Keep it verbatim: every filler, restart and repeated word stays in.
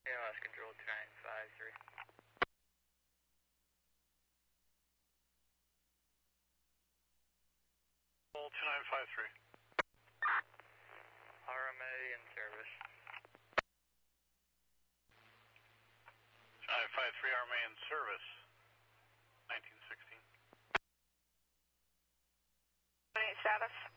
Yeah, lost control two nine five three. Control two nine five three. R M A in service. two nine five three R M A in service. nineteen sixteen. Status.